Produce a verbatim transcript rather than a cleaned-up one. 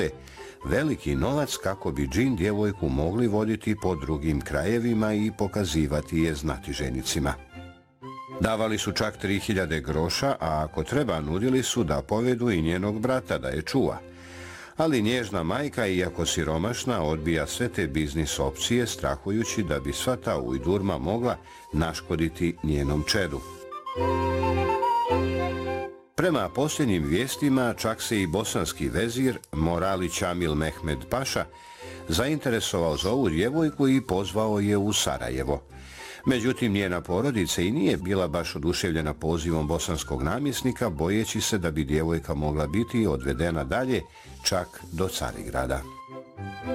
veliki novac kako bi džin djevojku mogli voditi po drugim krajevima i pokazivati je znatiženicima. Davali su čak tri hiljade groša, a ako treba nudili su da povedu i njenog brata da je čuva. Ali nježna majka, iako siromašna, odbija sve te biznis opcije strahujući da bi sva ta ujdurma mogla naškoditi njenom čedu. Prema posljednjim vijestima, čak se i bosanski vezir Morali Čamil Mehmed Paša zainteresovao za ovu djevojku i pozvao je u Sarajevo. Međutim, njena porodica i nije bila baš oduševljena pozivom bosanskog namjesnika, bojeći se da bi djevojka mogla biti odvedena dalje čak do Carigrada.